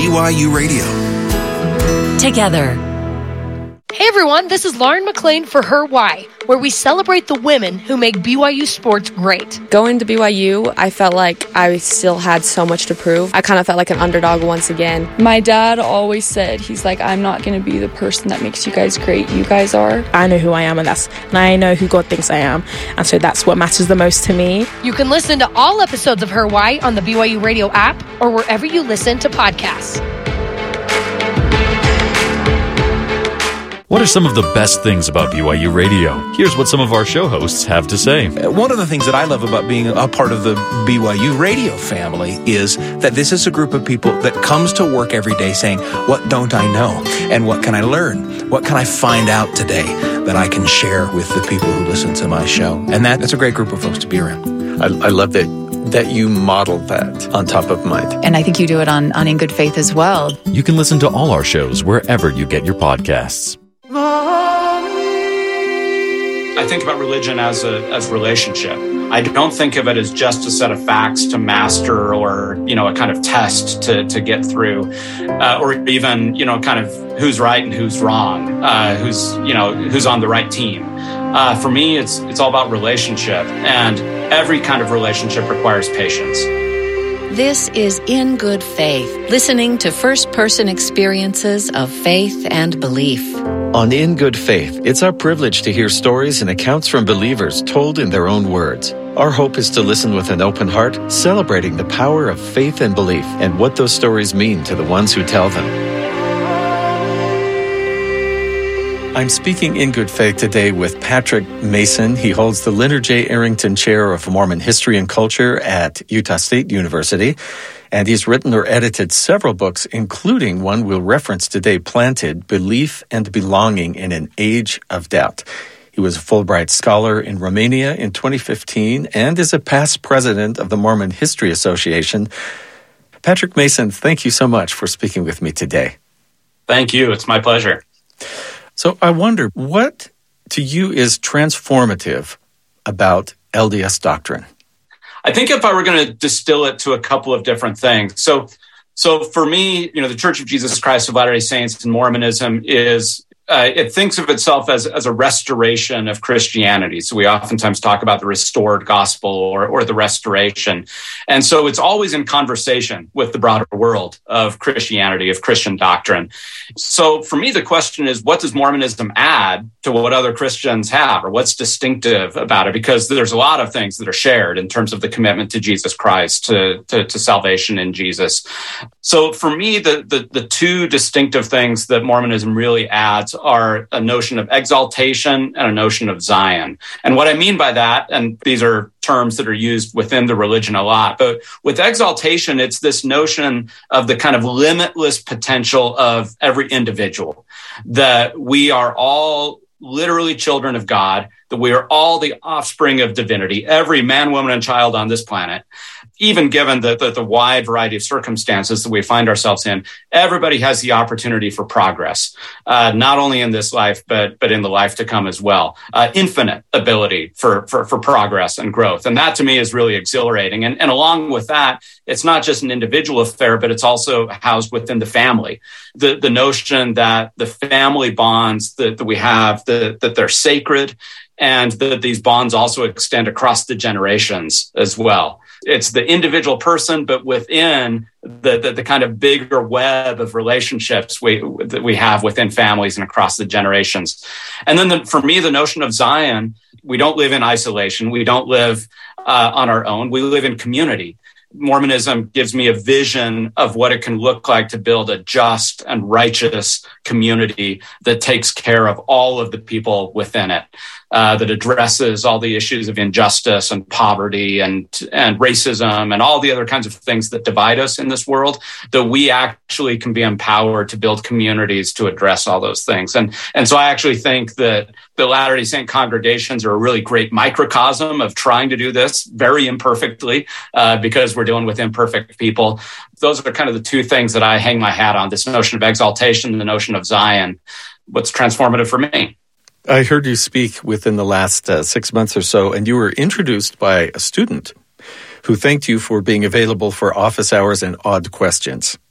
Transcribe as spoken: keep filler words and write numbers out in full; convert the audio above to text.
B Y U Radio. Together. Hey everyone, this is Lauren McLean for Her Why, where we celebrate the women who make B Y U sports great. Going to B Y U, I felt like I still had so much to prove. I kind of felt like an underdog once again. My dad always said, he's like, I'm not going to be the person that makes you guys great. You guys are. I know who I am, and that's and I know who God thinks I am. And so that's what matters the most to me. You can listen to all episodes of Her Why on the B Y U Radio app or wherever you listen to podcasts. What are some of the best things about B Y U Radio? Here's what some of our show hosts have to say. One of the things that I love about being a part of the B Y U Radio family is that this is a group of people that comes to work every day saying, what don't I know? And what can I learn? What can I find out today that I can share with the people who listen to my show? And that, that's a great group of folks to be around. I, I love that that you model that on Top of Mind. And I think you do it on, on In Good Faith as well. You can listen to all our shows wherever you get your podcasts. I think about religion as a as a relationship. I don't think of it as just a set of facts to master, or you know, a kind of test to to get through, uh, or even you know, kind of who's right and who's wrong, uh, who's you know who's on the right team. Uh, for me, it's it's all about relationship, and every kind of relationship requires patience. This is In Good Faith, listening to first-person experiences of faith and belief. On In Good Faith, it's our privilege to hear stories and accounts from believers told in their own words. Our hope is to listen with an open heart, celebrating the power of faith and belief and what those stories mean to the ones who tell them. I'm speaking in good faith today with Patrick Mason. He holds the Leonard J. Arrington Chair of Mormon History and Culture at Utah State University. And he's written or edited several books, including one we'll reference today, Planted, Belief and Belonging in an Age of Doubt. He was a Fulbright Scholar in Romania in twenty fifteen and is a past president of the Mormon History Association. Patrick Mason, thank you so much for speaking with me today. Thank you. It's my pleasure. So I wonder, what to you is transformative about L D S doctrine? I think if I were going to distill it to a couple of different things. So, so for me, you know, the Church of Jesus Christ of Latter-day Saints and Mormonism is, uh, it thinks of itself as, as a restoration of Christianity. So we oftentimes talk about the restored gospel or, or the restoration. And so it's always in conversation with the broader world of Christianity, of Christian doctrine. So for me, the question is, what does Mormonism add to what other Christians have, or what's distinctive about it? Because there's a lot of things that are shared in terms of the commitment to Jesus Christ, to, to, to salvation in Jesus. So for me, the, the, the two distinctive things that Mormonism really adds are a notion of exaltation and a notion of Zion. And what I mean by that, and these are terms that are used within the religion a lot, but with exaltation, it's this notion of the kind of limitless potential of every individual, that we are all literally children of God, that we are all the offspring of divinity, every man, woman, and child on this planet. Even given the, the, the wide variety of circumstances that we find ourselves in, everybody has the opportunity for progress, uh, not only in this life, but but in the life to come as well. Uh, infinite ability for, for, for progress and growth. And that to me is really exhilarating. And, and along with that, it's not just an individual affair, but it's also housed within the family. The, the notion that the family bonds that, that we have, the, that they're sacred, and that these bonds also extend across the generations as well. It's the individual person, but within the, the, the kind of bigger web of relationships we that we have within families and across the generations. And then the, for me, the notion of Zion, we don't live in isolation. We don't live uh, on our own. We live in community. Mormonism gives me a vision of what it can look like to build a just and righteous community that takes care of all of the people within it, uh, that addresses all the issues of injustice and poverty and, and racism and all the other kinds of things that divide us in this world, that we actually can be empowered to build communities to address all those things. And, and so I actually think that the Latter-day Saint congregations are a really great microcosm of trying to do this very imperfectly, uh, because we're dealing with imperfect people. Those are kind of the two things that I hang my hat on, this notion of exaltation and the notion of Zion. What's transformative for me? I heard you speak within the last uh, six months or so, and you were introduced by a student who thanked you for being available for office hours and odd questions.